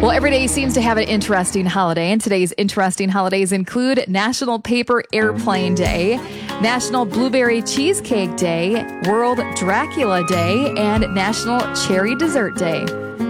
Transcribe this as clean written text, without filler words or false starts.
Well, every day seems to have an interesting holiday, and today's interesting holidays include National Paper Airplane Day, National Blueberry Cheesecake Day, World Dracula Day, and National Cherry Dessert Day.